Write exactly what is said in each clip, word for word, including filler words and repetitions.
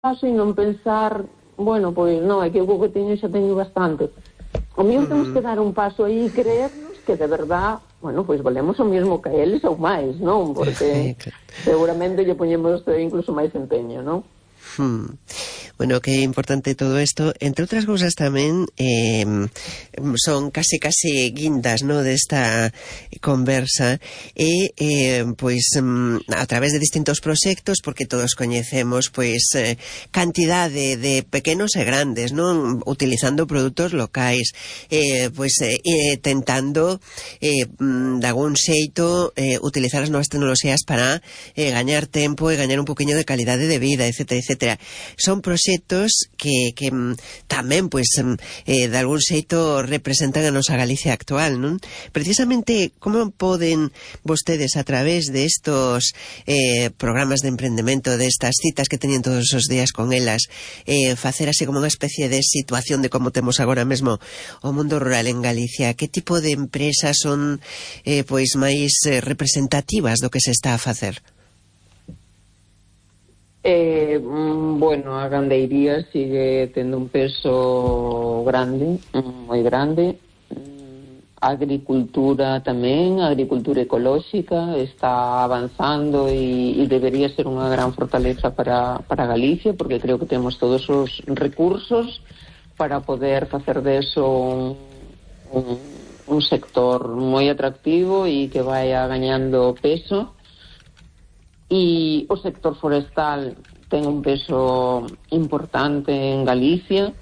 paso e non pensar, bueno, pois non, é que o que teño xa teño bastante. O mío uh -huh. temos que dar un paso aí e creernos que de verdad, bueno, pois valemos o mesmo que eles ou máis, non? Porque seguramente lle poñemos incluso máis empeño, non? Hmm. Bueno, que importante todo esto. Entre outras cousas tamén eh, son case case guindas, ¿no?, desta conversa e eh, pois a través de distintos proxectos, porque todos coñecemos pois eh, cantidade de pequenos e grandes, non, utilizando produtos locais, eh, pois eh, tentando eh, de algún xeito eh, utilizar as novas tecnoloxías para eh, gañar tempo e gañar un poquinho de calidade de vida, etcétera, etcétera. Son proxectos que, que tamén, pois, eh, de algún xeito representan a nosa Galicia actual, non? Precisamente, como poden vostedes, a través de estos eh, programas de emprendemento, de estas citas que teñen todos os días con elas, eh, facer así como unha especie de situación de como temos agora mesmo o mundo rural en Galicia? Que tipo de empresas son eh, pois máis eh, representativas do que se está a facer? Eh, bueno, a gandeiría sigue tendo un peso grande, moi grande. A agricultura tamén, a agricultura ecolóxica está avanzando e, e debería ser unha gran fortaleza para, para Galicia, porque creo que temos todos os recursos para poder facer deso un, un, un sector moi atractivo e que vaya gañando peso. E o sector forestal ten un peso importante en Galicia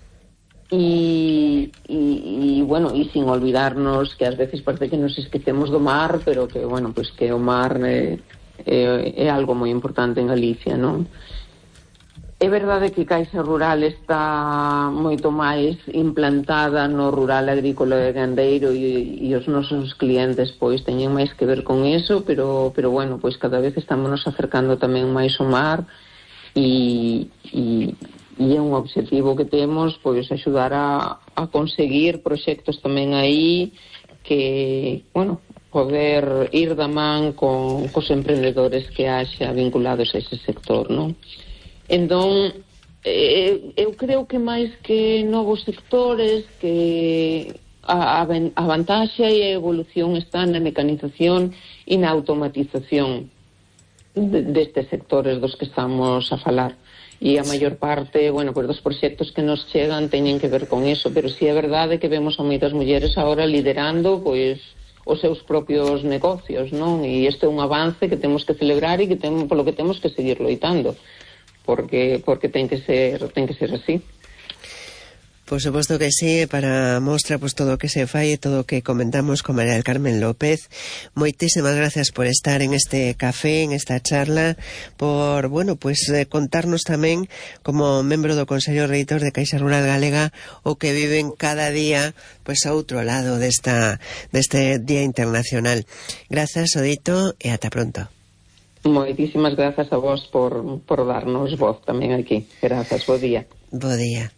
e, e, e bueno, e sin olvidarnos que ás veces parece que nos esquecemos do mar, pero que, bueno, pues que o mar é, é, é algo moi importante en Galicia, non? É verdade que Caixa Rural está moito máis implantada no rural agrícola e gandeiro e, e os nosos clientes pois teñen máis que ver con eso, pero, pero bueno, pois cada vez estamos nos acercando tamén máis ao mar e, e, e é un obxectivo que temos pois axudar a, a conseguir proxectos tamén aí que, bueno, poder ir da man con cos emprendedores que haxa vinculados a ese sector, non? Entón, eh, eu creo que máis que novos sectores, que a, a, a vantaxe e a evolución está na mecanización e na automatización de, destes sectores dos que estamos a falar. E a maior parte, bueno, pois dos proxectos que nos chegan teñen que ver con eso, pero si é verdade que vemos a moitas mulleres agora liderando, pois, os seus propios negocios, non? E isto é un avance que temos que celebrar e que tem, polo que temos que seguir loitando. porque porque ten que ser ten que ser así. Por suposto que sí, para mostra pues todo o que se fai e todo o que comentamos con María del Carmen López. Moitísimas gracias por estar en este café, en esta charla, por, bueno, pues eh, contarnos tamén como membro do Consello Reitor de Caixa Rural Galega o que viven cada día pues a outro lado desta deste Día Internacional. Grazas, Odito, e ata pronto. Moitísimas grazas a vos por, por darnos voz tamén aquí. Grazas, bo día. Bo día.